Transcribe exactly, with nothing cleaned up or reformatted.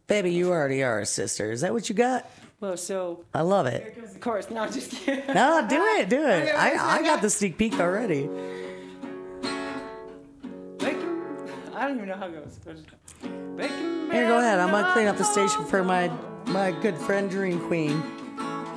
Baby, you already are a sister. Is that what you got? Well, so I love here it. comes the chorus. No, I'm just kidding. No, do it, do it. Okay, what is I, I it? got the sneak peek already. Bacon. I don't even know how it goes. Bacon. Here, go ahead. I'm gonna clean up the station for my my good friend Dream Queen.